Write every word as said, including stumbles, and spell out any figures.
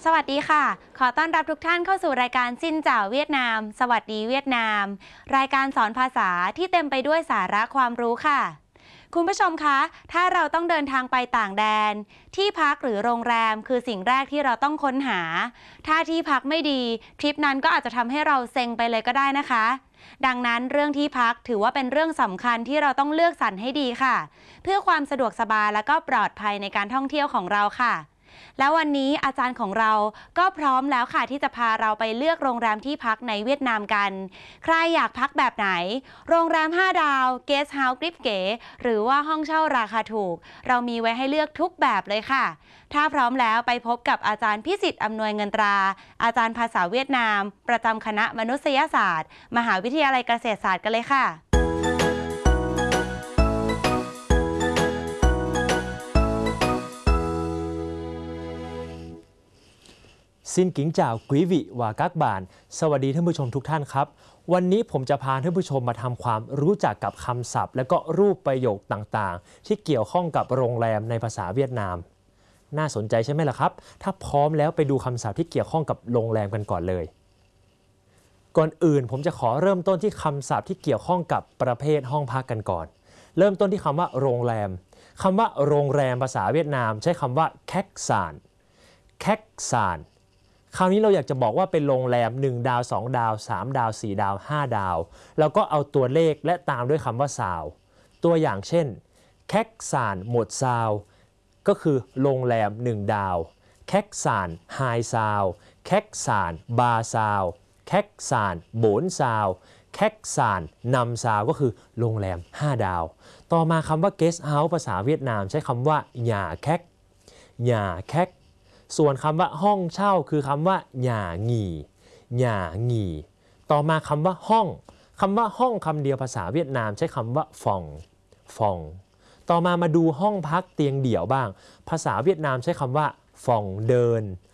สวัสดีค่ะขอต้อนรับทุกท่านเข้าสู่รายการซินเจ่าเวียดนามสวัสดีเวียดนามรายการสอนภาษาที่เต็มไปด้วยสาระความรู้ค่ะคุณผู้ชมคะถ้าเราต้องเดินทางไปต่างแดนที่พักหรือโรงแรมคือสิ่งแรกที่เราต้องค้นหาถ้าที่พักไม่ดีทริปนั้นก็อาจจะทำให้เราเซ็งไปเลยก็ได้นะคะดังนั้นเรื่องที่พักถือว่าเป็นเรื่องสำคัญที่เราต้องเลือกสรรให้ดีค่ะเพื่อความสะดวกสบายและก็ปลอดภัยในการท่องเที่ยวของเราค่ะแล้ววันนี้อาจารย์ของเราก็พร้อมแล้วค่ะที่จะพาเราไปเลือกโรงแรมที่พักในเวียดนามกันใครอยากพักแบบไหนโรงแรมห้าดาวเกสต์เฮาส์กริปเก๋หรือว่าห้องเช่าราคาถูกเรามีไว้ให้เลือกทุกแบบเลยค่ะถ้าพร้อมแล้วไปพบกับอาจารย์พิสิทธิ์อำนวยเงินตราอาจารย์ภาษาเวียดนามประจำคณะมนุษยศาสตร์มหาวิทยาลัยเกษตรศาสตร์กันเลยค่ะซินกิงจ่าวกุยวิวากักบานสวัสดีท่านผู้ชมทุกท่านครับวันนี้ผมจะพาท่านผู้ชมมาทำความรู้จักกับคำศัพท์และก็รูปประโยคต่างๆที่เกี่ยวข้องกับโรงแรมในภาษาเวียดนามน่าสนใจใช่ไหมล่ะครับถ้าพร้อมแล้วไปดูคำศัพท์ที่เกี่ยวข้องกับโรงแรมกันก่อนเลยก่อนอื่นผมจะขอเริ่มต้นที่คำศัพท์ที่เกี่ยวข้องกับประเภทห้องพักกันก่อนเริ่มต้นที่คำว่าโรงแรมคำว่าโรงแรมภาษาเวียดนามใช้คำว่าแคกซานแคกซานคราวนี้เราอยากจะบอกว่าเป็นโรงแรมหนึ่งดาวสองดาวสามดาวสี่ดาวห้าดาวแล้วก็เอาตัวเลขและตามด้วยคำว่าซาวตัวอย่างเช่นแคกซานหมดซาวก็คือโรงแรมหนึ่งดาวแคกซานไฮซาวแคกซานบาซาวแคกซานโบนซาวแคกซานนำซาวก็คือโรงแรมห้าดาวต่อมาคำว่าเกสต์เฮาส์ภาษาเวียดนามใช้คำว่าหย่าแคกหย่าแคกส่วนคำว่าห้องเช่าคือคำว่าหย่าหงี่หย่าหงี่ต่อมาคำว่าห้องคำว่าห้องคำเดียวภาษาเวียดนามใช้คำว่าฟองฟองต่อมามาดูห้องพักเตียงเดี่ยวบ้างภาษาเวียดนามใช้คำว่าฟองเดิน